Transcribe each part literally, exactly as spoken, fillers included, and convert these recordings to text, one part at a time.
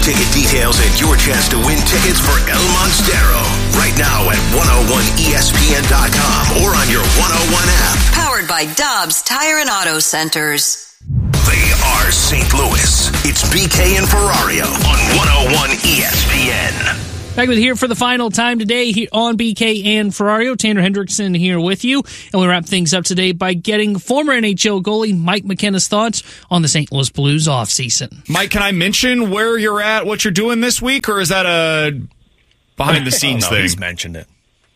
ticket details and your chance to win tickets for El Monstero right now at one oh one E S P N dot com or on your one oh one app. Powered by Dobbs Tire and Auto Centers. They are Saint Louis. It's B K and Ferrario on one oh one E S P N. Back with here for the final time today here on B K and Ferrario. Tanner Hendrickson here with you. And we wrap things up today by getting former N H L goalie Mike McKenna's thoughts on the Saint Louis Blues offseason. Mike, can I mention where you're at, what you're doing this week, or is that a behind-the-scenes oh, no, thing? He's mentioned it.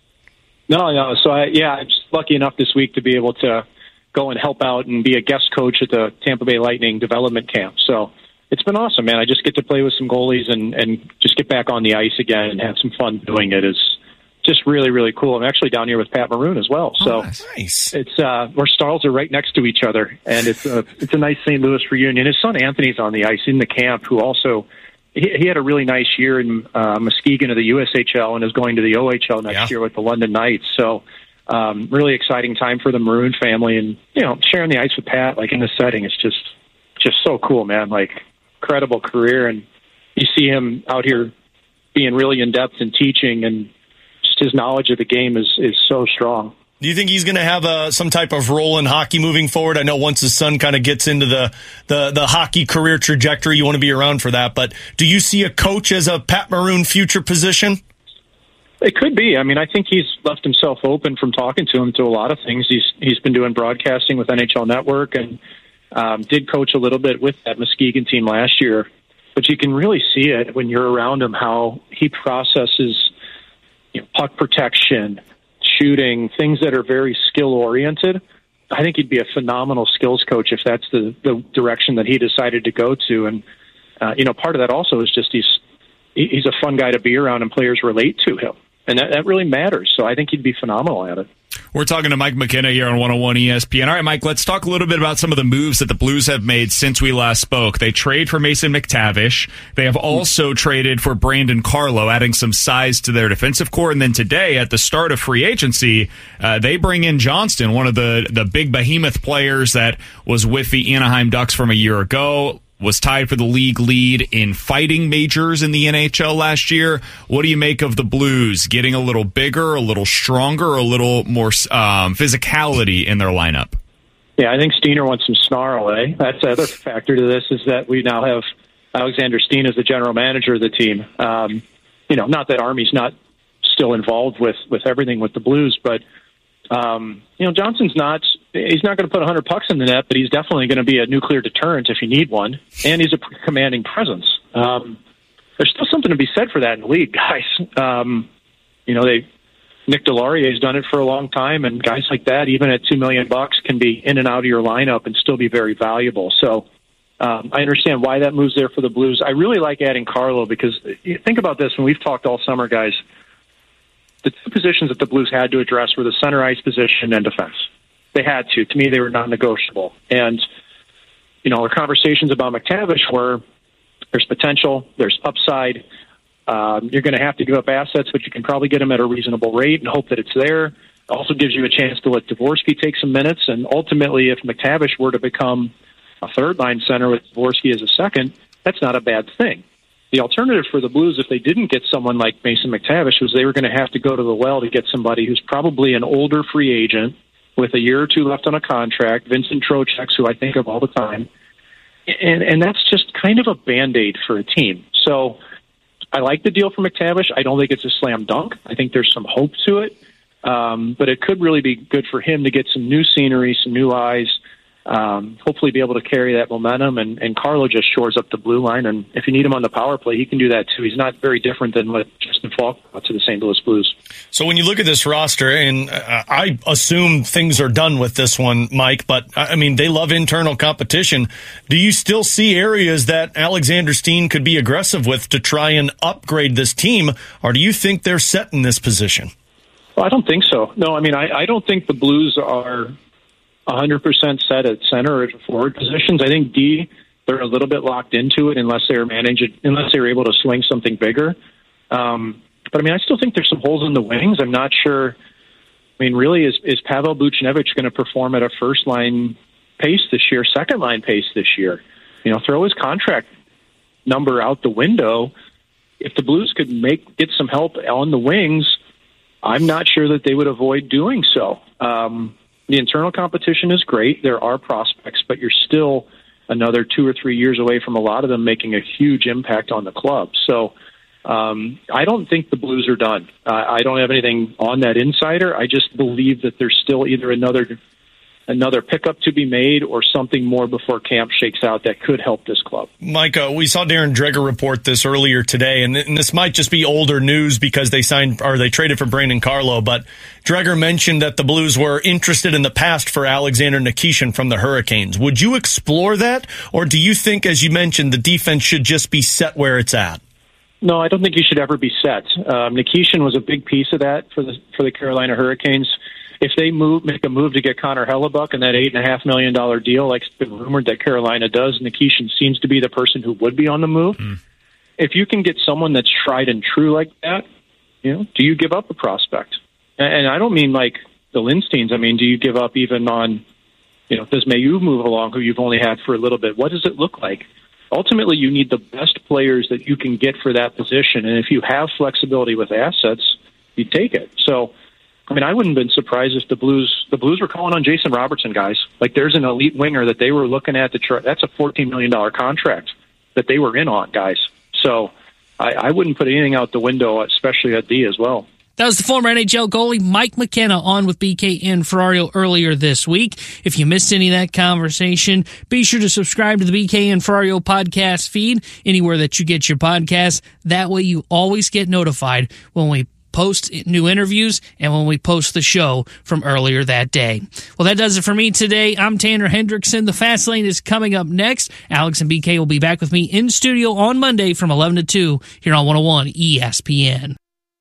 No, no. So, I, yeah, I'm just lucky enough this week to be able to go and help out and be a guest coach at the Tampa Bay Lightning development camp. So it's been awesome, man. I just get to play with some goalies and, and just get back on the ice again and have some fun doing it. Is just really, really cool. I'm actually down here with Pat Maroon as well. So oh, nice. It's uh, our stalls are right next to each other, and it's a it's a nice Saint Louis reunion. His son Anthony's on the ice in the camp, who also he, he had a really nice year in uh, Muskegon of the U S H L and is going to the O H L next yeah. year with the London Knights. So. Um, really exciting time for the Maroon family, and you know, sharing the ice with Pat, like in this setting, it's just, just so cool, man. Like, incredible career, and you see him out here being really in depth and teaching, and just his knowledge of the game is is so strong. Do you think he's going to have a, some type of role in hockey moving forward? I know once his son kind of gets into the, the, the hockey career trajectory, you want to be around for that. But do you see a coach as a Pat Maroon future position? It could be. I mean, I think he's left himself open from talking to him to a lot of things. He's he's been doing broadcasting with N H L Network and um, did coach a little bit with that Muskegon team last year. But you can really see it when you're around him, how he processes, you know, puck protection, shooting, things that are very skill-oriented. I think he'd be a phenomenal skills coach if that's the, the direction that he decided to go to. And, uh, you know, part of that also is just he's he's a fun guy to be around and players relate to him. And that, that really matters. So I think he'd be phenomenal at it. We're talking to Mike McKenna here on one oh one E S P N. All right, Mike, let's talk a little bit about some of the moves that the Blues have made since we last spoke. They trade for Mason McTavish. They have also traded for Brandon Carlo, adding some size to their defensive core. And then today, at the start of free agency, uh, they bring in Johnston, one of the, the big behemoth players that was with the Anaheim Ducks from a year ago. Was tied for the league lead in fighting majors in the N H L last year. What do you make of the Blues getting a little bigger, a little stronger, a little more um, physicality in their lineup? Yeah, I think Steiner wants some snarl, eh? That's the other factor to this, is that we now have Alexander Steen as the general manager of the team. Um, you know, not that Army's not still involved with, with everything with the Blues, but, um, you know, Johnson's not... He's not going to put one hundred pucks in the net, but he's definitely going to be a nuclear deterrent if you need one, and he's a commanding presence. Um, there's still something to be said for that in the league, guys. Um, you know, they Nick Deslauriers has done it for a long time, and guys like that, even at two million bucks, can be in and out of your lineup and still be very valuable. So um, I understand why that move's there for the Blues. I really like adding Carlo because think about this, and we've talked all summer, guys. The two positions that the Blues had to address were the center ice position and defense. They had to. To me, they were non-negotiable. And, you know, our conversations about McTavish were there's potential, there's upside. Um, you're going to have to give up assets, but you can probably get them at a reasonable rate and hope that it's there. It also gives you a chance to let Dvorsky take some minutes. And ultimately, if McTavish were to become a third-line center with Dvorsky as a second, that's not a bad thing. The alternative for the Blues, if they didn't get someone like Mason McTavish, was they were going to have to go to the well to get somebody who's probably an older free agent with a year or two left on a contract, Vincent Trocheck, who I think of all the time. And, and that's just kind of a Band-Aid for a team. So I like the deal for McTavish. I don't think it's a slam dunk. I think there's some hope to it. Um, but it could really be good for him to get some new scenery, some new eyes, um, hopefully be able to carry that momentum. And, and Carlo just shores up the blue line. And if you need him on the power play, he can do that too. He's not very different than what Justin Falk brought to the Saint Louis Blues. So when you look at this roster, and uh, I assume things are done with this one, Mike, but I mean, they love internal competition. Do you still see areas that Alexander Steen could be aggressive with to try and upgrade this team? Or do you think they're set in this position? Well, I don't think so. No, I mean, I, I don't think the Blues are one hundred percent set at center or forward positions. I think D, they're a little bit locked into it unless they're managing, unless they're able to swing something bigger. Um, but I mean, I still think there's some holes in the wings. I'm not sure. I mean, really, is, is Pavel Buchnevich going to perform at a first line pace this year, second line pace this year? You know, throw his contract number out the window. If the Blues could make get some help on the wings, I'm not sure that they would avoid doing so. Um, the internal competition is great. There are prospects, but you're still another two or three years away from a lot of them making a huge impact on the club. So um, I don't think the Blues are done. Uh, I don't have anything on that insider. I just believe that there's still either another another pickup to be made or something more before camp shakes out that could help this club. Micah, we saw Darren Dreger report this earlier today, and this might just be older news because they signed or they traded for Brandon Carlo, but Dreger mentioned that the Blues were interested in the past for Alexander Nikishin from the Hurricanes. Would you explore that, or do you think, as you mentioned, the defense should just be set where it's at? No, I don't think you should ever be set. Um, Nikishin was a big piece of that for the for the Carolina Hurricanes. If they move, make a move to get Connor Hellebuck and that eight and a half million dollar deal, like it's been rumored that Carolina does, Nikishin seems to be the person who would be on the move. Mm. If you can get someone that's tried and true like that, you know, do you give up a prospect? And, and I don't mean like the Lindsteins. I mean, do you give up even on, you know, does Mayu move along, who you've only had for a little bit? What does it look like? Ultimately, you need the best players that you can get for that position, and if you have flexibility with assets, you take it. So. I mean, I wouldn't have been surprised if the Blues the Blues were calling on Jason Robertson, guys. Like, there's an elite winger that they were looking at. The tr- that's a fourteen million dollars contract that they were in on, guys. So I, I wouldn't put anything out the window, especially at D as well. That was the former N H L goalie Mike McKenna on with B K and Ferrario earlier this week. If you missed any of that conversation, be sure to subscribe to the B K and Ferrario podcast feed anywhere that you get your podcasts. That way you always get notified when we post new interviews and when we post the show from earlier that day. Well, that does it for me today. I'm Tanner Hendrickson. The Fast Lane is coming up next. Alex and B K will be back with me in studio on Monday from eleven to two here on one oh one E S P N.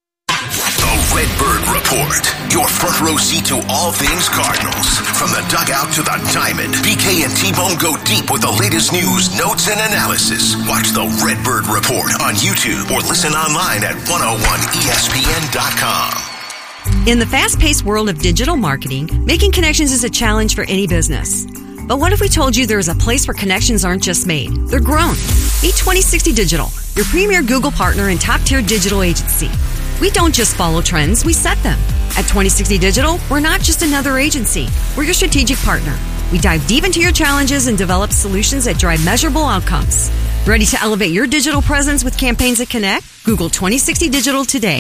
The Redbird Report. Your front row seat to all things Cardinals. From the dugout to the diamond, B K and T-Bone go deep with the latest news, notes, and analysis. Watch the Redbird Report on YouTube or listen online at one oh one E S P N dot com. In the fast-paced world of digital marketing, making connections is a challenge for any business. But what if we told you there is a place where connections aren't just made, they're grown? Meet twenty sixty Digital, your premier Google partner and top-tier digital agency. We don't just follow trends, we set them. At twenty sixty Digital, we're not just another agency. We're your strategic partner. We dive deep into your challenges and develop solutions that drive measurable outcomes. Ready to elevate your digital presence with campaigns that connect? Google twenty sixty Digital today.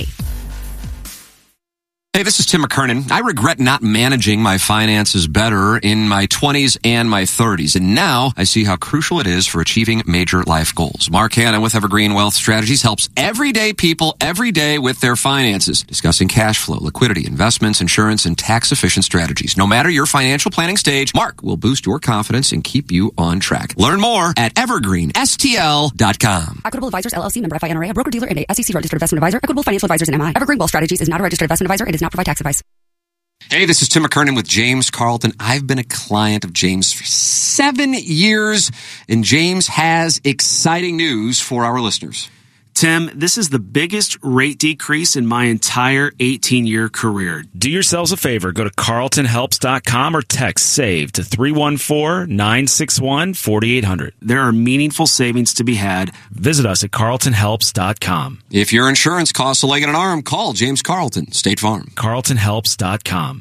Hey, this is Tim McKernan. I regret not managing my finances better in my twenties and my thirties. And now I see how crucial it is for achieving major life goals. Mark Hanna with Evergreen Wealth Strategies helps everyday people every day with their finances, discussing cash flow, liquidity, investments, insurance, and tax-efficient strategies. No matter your financial planning stage, Mark will boost your confidence and keep you on track. Learn more at evergreen S T L dot com. Equitable Advisors, L L C, member F I N R A, a broker-dealer and a S E C registered investment advisor. Equitable Financial Advisors and M I. Evergreen Wealth Strategies is not a registered investment advisor and does not provide tax advice. Hey, this is Tim McKernan with James Carlton. I've been a client of James for seven years, and James has exciting news for our listeners. Tim, this is the biggest rate decrease in my entire eighteen-year career. Do yourselves a favor. Go to carlton helps dot com or text SAVE to three one four, nine six one, four eight zero zero. There are meaningful savings to be had. Visit us at carlton helps dot com. If your insurance costs a leg and an arm, call James Carlton, State Farm. carlton helps dot com.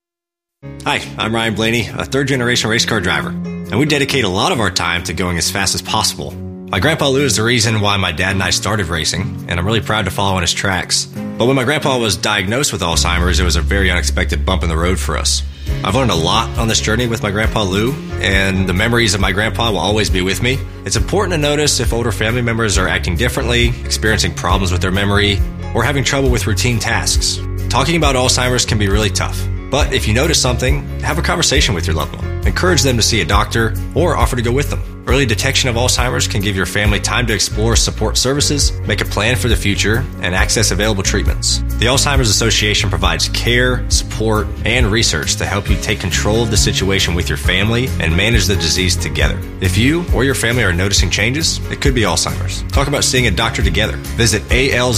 Hi, I'm Ryan Blaney, a third-generation race car driver, and we dedicate a lot of our time to going as fast as possible. My grandpa Lou is the reason why my dad and I started racing, and I'm really proud to follow in his tracks. But when my grandpa was diagnosed with Alzheimer's, it was a very unexpected bump in the road for us. I've learned a lot on this journey with my grandpa Lou, and the memories of my grandpa will always be with me. It's important to notice if older family members are acting differently, experiencing problems with their memory, or having trouble with routine tasks. Talking about Alzheimer's can be really tough. But if you notice something, have a conversation with your loved one. Encourage them to see a doctor or offer to go with them. Early detection of Alzheimer's can give your family time to explore support services, make a plan for the future, and access available treatments. The Alzheimer's Association provides care, support, and research to help you take control of the situation with your family and manage the disease together. If you or your family are noticing changes, it could be Alzheimer's. Talk about seeing a doctor together. Visit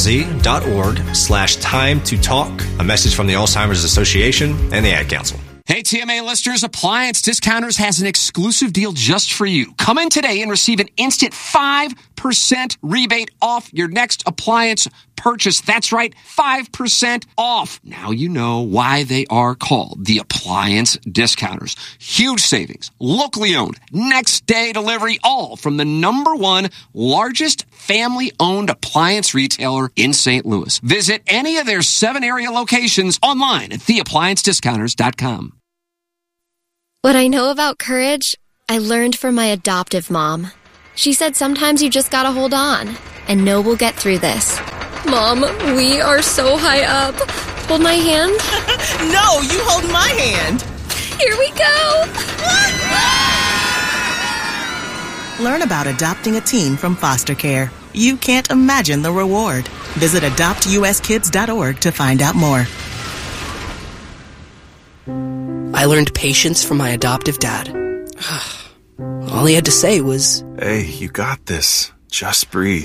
alz.org slash time to talk. A message from the Alzheimer's Association and the Ad Council. Hey, T M A listeners, Appliance Discounters has an exclusive deal just for you. Come in today and receive an instant five percent rebate off your next appliance purchase. That's right, five percent off. Now you know why they are called the Appliance Discounters. Huge savings, locally owned, next day delivery, all from the number one largest family-owned appliance retailer in Saint Louis. Visit any of their seven area locations online at the appliance discounters dot com. What I know about courage, I learned from my adoptive mom. She said sometimes you just gotta hold on and know we'll get through this. Mom, we are so high up. Hold my hand. No, you hold my hand. Here we go. Learn about adopting a teen from foster care. You can't imagine the reward. Visit adopt u s kids dot org to find out more. I learned patience from my adoptive dad. All he had to say was, "Hey, you got this. Just breathe."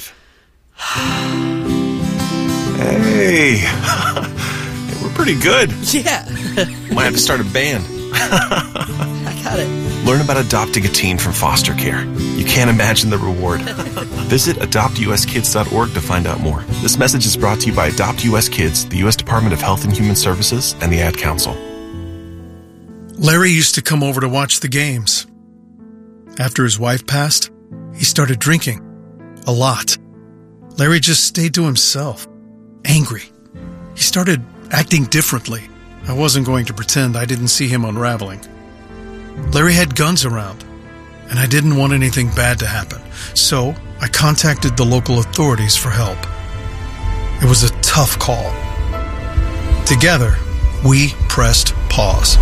Hey, we're pretty good. Yeah. Might have to start a band. I got it. Learn about adopting a teen from foster care. You can't imagine the reward. Visit adopt u s kids dot org to find out more. This message is brought to you by Adopt U S Kids, the U S Department of Health and Human Services, and the Ad Council. Larry used to come over to watch the games. After his wife passed, he started drinking. A lot. Larry just stayed to himself. Angry. He started acting differently. I wasn't going to pretend I didn't see him unraveling. Larry had guns around, and I didn't want anything bad to happen. So I contacted the local authorities for help. It was a tough call. Together, we pressed pause.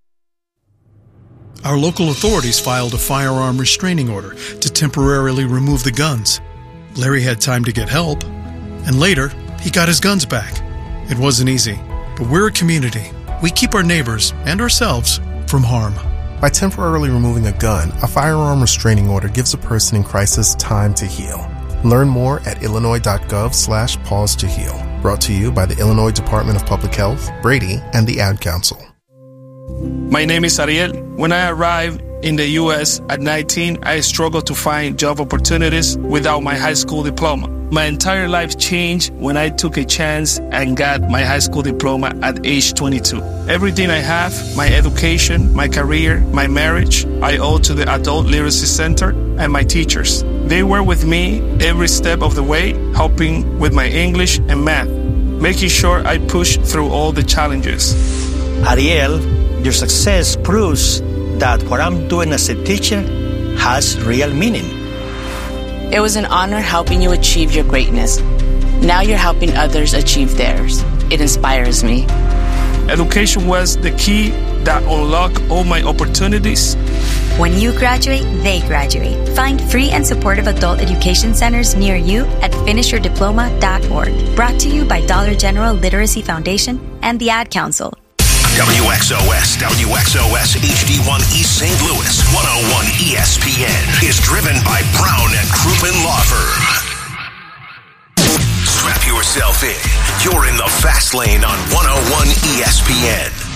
Our local authorities filed a firearm restraining order to temporarily remove the guns. Larry had time to get help, and later, he got his guns back. It wasn't easy, but we're a community. We keep our neighbors and ourselves from harm. By temporarily removing a gun, a firearm restraining order gives a person in crisis time to heal. Learn more at illinois.gov slash pause to heal. Brought to you by the Illinois Department of Public Health, Brady, and the Ad Council. My name is Ariel. When I arrived in the U S at nineteen, I struggled to find job opportunities without my high school diploma. My entire life changed when I took a chance and got my high school diploma at age twenty-two. Everything I have, my education, my career, my marriage, I owe to the Adult Literacy Center and my teachers. They were with me every step of the way, helping with my English and math, making sure I pushed through all the challenges. Ariel, your success proves that what I'm doing as a teacher has real meaning. It was an honor helping you achieve your greatness. Now you're helping others achieve theirs. It inspires me. Education was the key that unlocked all my opportunities. When you graduate, they graduate. Find free and supportive adult education centers near you at finish your diploma dot org. Brought to you by Dollar General Literacy Foundation and the Ad Council. W X O S, W X O S H D one East Saint Louis, one oh one E S P N is driven by Brown and Crouppen Law Firm. Strap yourself in. You're in the fast lane on one oh one E S P N.